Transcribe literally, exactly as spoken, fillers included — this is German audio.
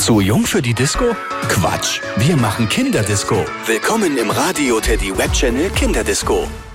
Zu jung für die Disco? Quatsch, wir machen Kinderdisco. Willkommen im Radio Teddy Webchannel Kinderdisco.